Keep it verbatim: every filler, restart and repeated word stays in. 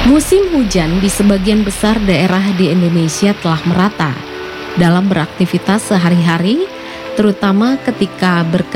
Musim hujan di sebagian besar daerah di Indonesia telah merata dalam beraktivitas sehari-hari, terutama ketika berkendara